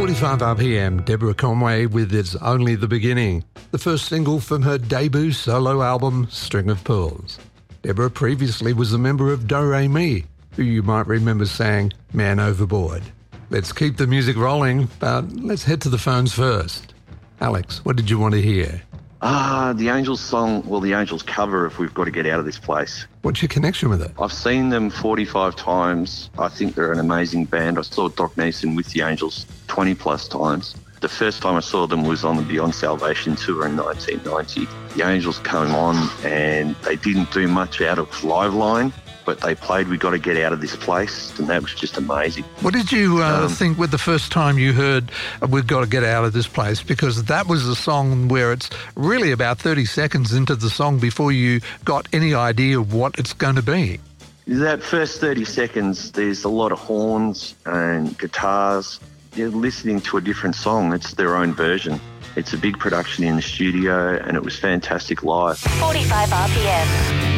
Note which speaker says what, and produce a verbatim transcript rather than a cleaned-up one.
Speaker 1: forty-five R P M, Deborah Conway with It's Only the Beginning, the first single from her debut solo album, String of Pearls. Deborah previously was a member of Do Re Mi, who you might remember sang Man Overboard. Let's keep the music rolling, but let's head to the phones first. Alex, what did you want to hear?
Speaker 2: Ah, the Angels song, well, the Angels cover of We've Got to Get Out of This Place.
Speaker 1: What's your connection with it?
Speaker 2: I've seen them forty-five times. I think they're an amazing band. I saw Doc Neeson with the Angels twenty plus times. The first time I saw them was on the Beyond Salvation tour in nineteen ninety. The Angels came on and they didn't do much out of Liveline, but they played We've Got to Get Out of This Place, and that was just amazing.
Speaker 1: What did you uh,
Speaker 2: um,
Speaker 1: think with the first time you heard We've Got to Get Out of This Place? Because that was a song where it's really about thirty seconds into the song before you got any idea of what it's going to be.
Speaker 2: That first thirty seconds, there's a lot of horns and guitars. You're listening to a different song. It's their own version. It's a big production in the studio, and it was fantastic live.
Speaker 3: forty-five R P M.